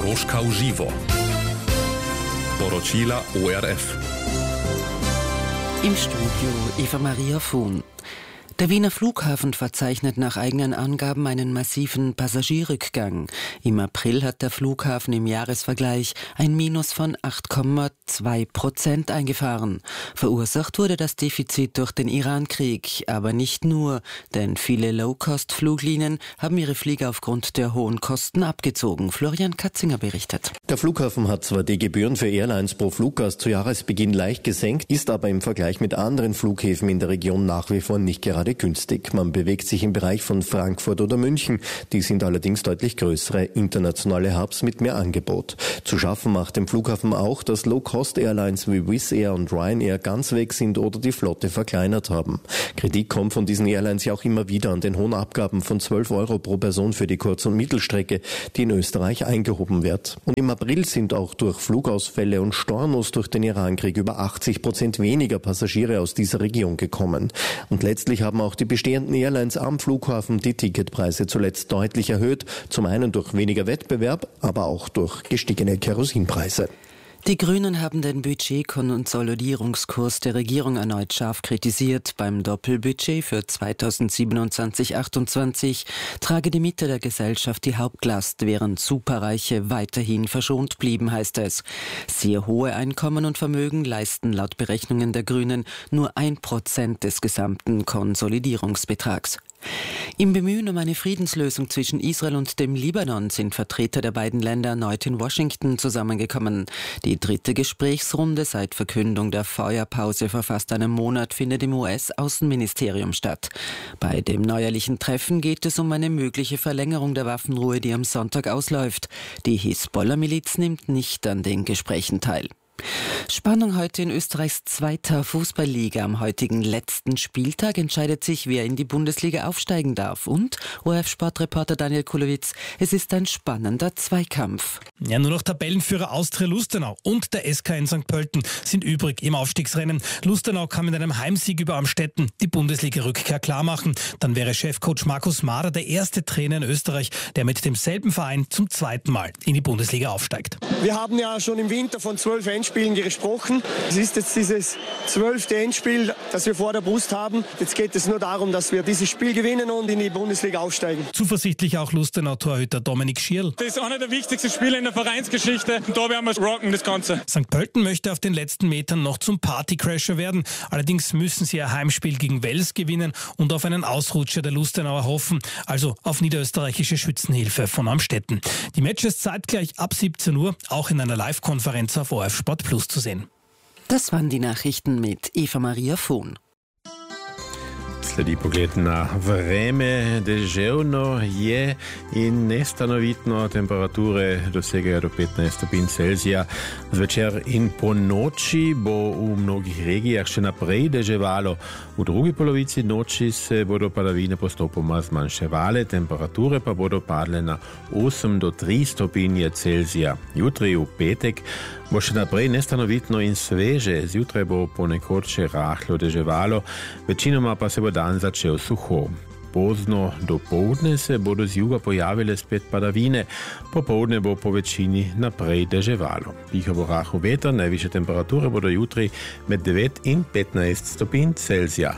Kroška v živo. Poročila ORF. Im Studio Eva Maria Vohn. Der Wiener Flughafen verzeichnet nach eigenen Angaben einen massiven Passagierrückgang. Im April hat der Flughafen im Jahresvergleich ein Minus von 8,2% eingefahren. Verursacht wurde das Defizit durch den Iran-Krieg, aber nicht nur, denn viele Low-Cost-Fluglinien haben ihre Flieger aufgrund der hohen Kosten abgezogen. Florian Katzinger berichtet. Der Flughafen hat zwar die Gebühren für Airlines pro Fluggast zu Jahresbeginn leicht gesenkt, ist aber im Vergleich mit anderen Flughäfen in der Region nach wie vor nicht gerade günstig. Man bewegt sich im Bereich von Frankfurt oder München. Die sind allerdings deutlich größere internationale Hubs mit mehr Angebot. Zu schaffen macht dem Flughafen auch, dass Low-Cost-Airlines wie Wizz Air und Ryanair ganz weg sind oder die Flotte verkleinert haben. Kritik kommt von diesen Airlines ja auch immer wieder an den hohen Abgaben von 12 Euro pro Person für die Kurz- und Mittelstrecke, die in Österreich eingehoben wird. Und im April sind auch durch Flugausfälle und Stornos durch den Irankrieg über 80% weniger Passagiere aus dieser Region gekommen. Und letztlich haben auch die bestehenden Airlines am Flughafen die Ticketpreise zuletzt deutlich erhöht, zum einen durch weniger Wettbewerb, aber auch durch gestiegene Kerosinpreise. Die Grünen haben den Budgetkonsolidierungskurs der Regierung erneut scharf kritisiert. Beim Doppelbudget für 2027-28 trage die Mitte der Gesellschaft die Hauptlast, während Superreiche weiterhin verschont blieben, heißt es. Sehr hohe Einkommen und Vermögen leisten laut Berechnungen der Grünen nur 1% des gesamten Konsolidierungsbetrags. Im Bemühen um eine Friedenslösung zwischen Israel und dem Libanon sind Vertreter der beiden Länder erneut in Washington zusammengekommen. Die dritte Gesprächsrunde seit Verkündung der Feuerpause vor fast einem Monat findet im US-Außenministerium statt. Bei dem neuerlichen Treffen geht es um eine mögliche Verlängerung der Waffenruhe, die am Sonntag ausläuft. Die Hisbollah-Miliz nimmt nicht an den Gesprächen teil. Spannung heute in Österreichs zweiter Fußballliga. Am heutigen letzten Spieltag entscheidet sich, wer in die Bundesliga aufsteigen darf. Und ORF-Sportreporter Daniel Kulowitz, es ist ein spannender Zweikampf. Ja, nur noch Tabellenführer Austria Lustenau und der SK in St. Pölten sind übrig im Aufstiegsrennen. Lustenau kann mit einem Heimsieg über Amstetten die Bundesliga-Rückkehr klarmachen. Dann wäre Chefcoach Markus Mader der erste Trainer in Österreich, der mit demselben Verein zum zweiten Mal in die Bundesliga aufsteigt. Wir haben ja schon im Winter von 12 Endspielen gesprochen. Es ist jetzt dieses 12. Endspiel, das wir vor der Brust haben. Jetzt geht es nur darum, dass wir dieses Spiel gewinnen und in die Bundesliga aufsteigen. Zuversichtlich auch Lustenau-Torhüter Dominik Schierl. Das ist einer der wichtigsten Spiele in der Vereinsgeschichte und da werden wir rocken, das Ganze. St. Pölten möchte auf den letzten Metern noch zum Partycrasher werden. Allerdings müssen sie ihr Heimspiel gegen Wels gewinnen und auf einen Ausrutscher der Lustenauer hoffen, also auf niederösterreichische Schützenhilfe von Amstetten. Die Matches zeitgleich ab 17 Uhr, auch in einer Live-Konferenz auf ORF Sport Plus zu sehen. Das waren die Nachrichten mit Eva Maria Vohn. Sledi pogled na vreme, deževno je in nestanovitno, temperature dosegajo do 15 stopinj Celzija. Zvečer in po noči bo v mnogih regijah še naprej deževalo. V drugi polovici noči se bodo padavine postopoma zmanjševale, temperature pa bodo padle na 8 do 3 stopinje Celzija. Jutri v petek bo še naprej nestanovitno in sveže. Zjutraj bo ponekod še rahlo deževalo, večinoma pa se bo dan začel suho. Pozno dopoldne se bodo z juga pojavile spet padavine, popoldne bo po večini naprej deževalo. Pihal bo rahel veter, najvišje temperature bodo jutri med 9 in 15 stopinj Celzija.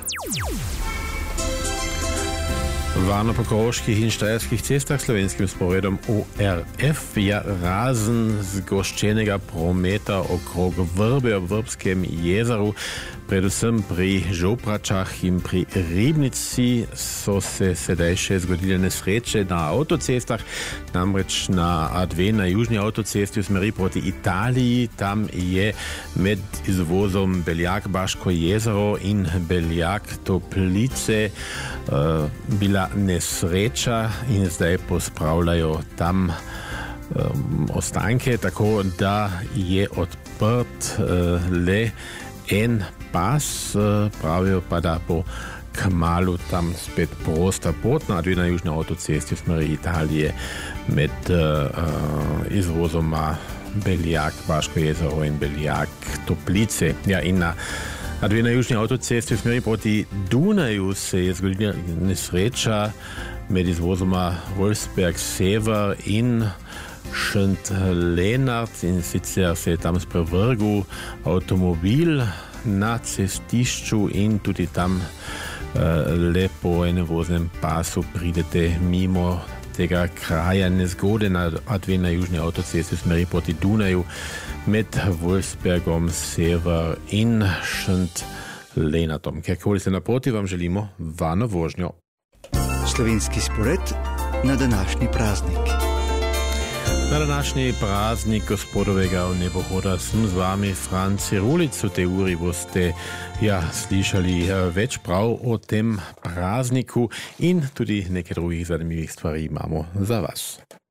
Varno po koroških in štajerskih cestah slovenskim sporedom ORF je razen zgoščenega prometa okrog Vrbe ob Vrbskem jezeru, predvsem pri Žopračah in pri Ribnici so se sedaj še zgodile nesreče na avtocestah, namreč na A2 na južni avtocesti v smeri proti Italiji. Tam je med izvozom Beljak-Baško jezero in Beljak-Toplice bila nesreča in zdaj pospravljajo tam ostanke, tako da je odprt le en pas, pravijo pa, da bo kmalu tam spet prosta pot na A2 na južni avtocesti v smeri Italije med izvozoma Beljak-Baško jezero in Beljak-Toplice. Ja, in na A2 na južni avtocesti v smeri proti Dunaju se je zgodila nesreča med izvozoma Wolfsberg Sever in Šent Lenart in sicer se tam sprevrgel avtomobil na cestišču in tudi tam lepo enem voznem pasu pridete mimo tega kraja nezgode na A2 na južni avtocesti v smeri proti Dunaju med Wolfsbergom sever in Šent Lenartom. Kjerkoli ste naproti, vam želimo varno vožnjo. Slovenski spored na današnji praznik. Na današnji praznik gospodovega nebohoda sem z vami Franci Rulic. V tej uri boste slišali več prav o tem prazniku in tudi nekaj drugih zanimivih stvari imamo za vas.